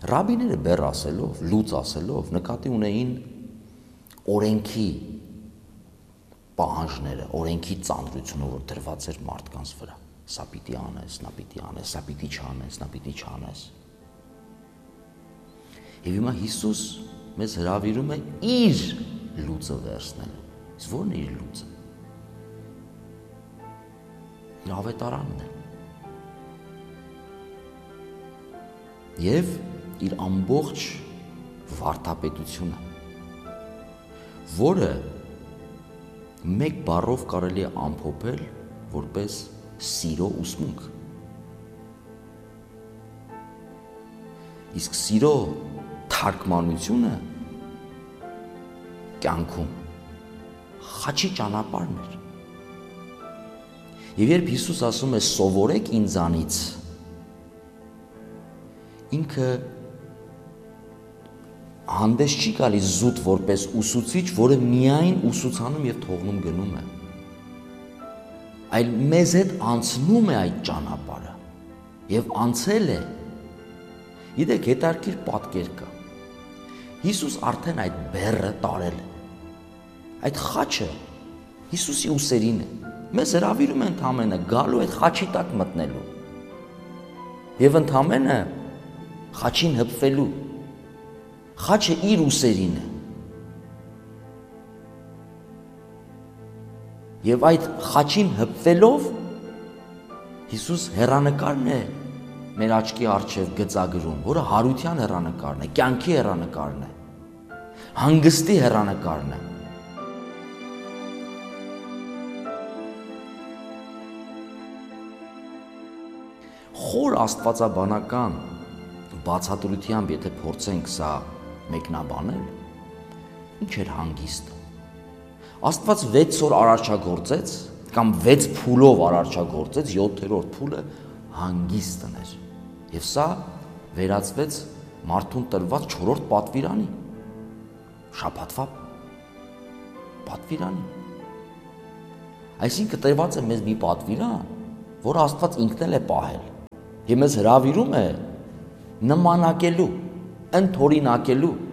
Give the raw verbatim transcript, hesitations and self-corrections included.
Ռաբիները բեռ ասելով, լուծ ասելով նկատի ունեին օրենքի պահանջները, օրենքի ծանրությունը, որ դրված էր մարդկանց վրա։ Սա պիտի անես, նա պիտի անես, սա պիտի չանես, նա պիտի չանես։ Եվ հիմա Հիսուս մեզ հրավիրում է իր լուծը վերցնել։ Իսկ ո՞րն է իր լուծը։ Իր ավետարանն է։ Եվ իր ամբողջ վարդապետությունը, որը մեկ բառով կարելի է ամփոփել որպես սիրո ուսմունք։ Իսկ սիրո թարգմանությունը կյանքում խաչի ճանապարհն էր։ Եվ երբ Հիսուս ասում է սովորեք ինձանից, ինքը հանդես չի գալիս զուտ որպես ուսուցիչ, որը միայն ուսուցանում և թողնում գնում է, այլ մեզ հետ անցնում է այդ ճանապարհը և անցել է։ Գիտեք, հետաքրքիր պատկեր կա։ Հիսուս արդեն այդ բեռը տարել է։ Այդ խաչը Հիսուսի ուսերին է։ Մեզ հրավիրում է ընդամենը գալու այդ խաչի տակ մտնելու և ընդամենը խաչին հպվելու։ Խաչը իր ուսերին է։ Եվ այդ խաչին հպվելով Հիսուս հեռանկարն է մեր աչքի առջև գծագրում, որը հարության հեռանկարն է, կյանքի հեռանկարն է, հանգստի հեռանկարն է։ Խոր աստվածաբանական բացատրությամբ, եթե փորձենք սա մեկնաբանել, ինչ էր հանգիստը։ Աստված վեց օր արարչագործեց, կամ վեց փուլով արարչագործեց, յոթերորդ փուլը հանգիստն էր։ Եվ սա վերածվեց մարդուն տրված չորրորդ պատվիրանի, շաբաթվա պատվիրանի։ Այսինքն տրված է մեզ մի պատվիրան, որը Աստված ինքն էլ է պահել, եւ մեզ հրավիրում է նմանակելու, ընդօրինակելու